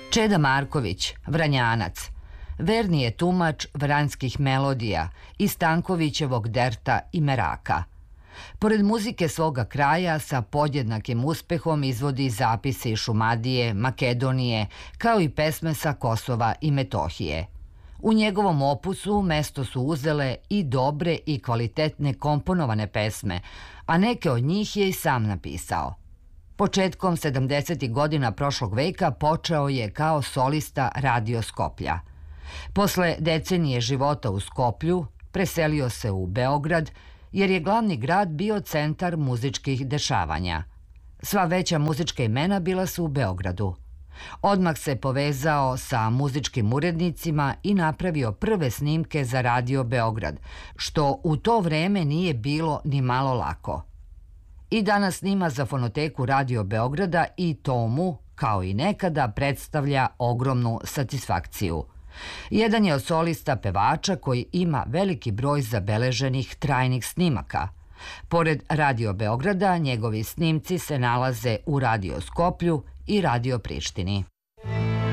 Čeda Marković, Vranjanac, verni je tumač vranjskih melodija i Stankovićevog derta i meraka. Pored muzike svoga kraja, sa podjednakim uspehom izvodi zapise iz Šumadije, Makedonije, kao i pesme sa Kosova i Metohije. U njegovom opusu mesto su uzele i dobre i kvalitetne komponovane pesme, a neke od njih je i sam napisao. Početkom 70. godina prošlog veka počeo je kao solista Radio Skoplja. Posle decenije života u Skoplju preselio se u Beograd, jer je glavni grad bio centar muzičkih dešavanja. Sva veća muzička imena bila su u Beogradu. Odmah se povezao sa muzičkim urednicima i napravio prve snimke za Radio Beograd, što u to vreme nije bilo ni malo lako. I danas snima za fonoteku Radio Beograda i tomu, kao i nekada, predstavlja ogromnu satisfakciju. Jedan je od solista pevača koji ima veliki broj zabeleženih trajnih snimaka. Pored Radio Beograda, njegovi snimci se nalaze u Radio Skoplju i Radio Prištini.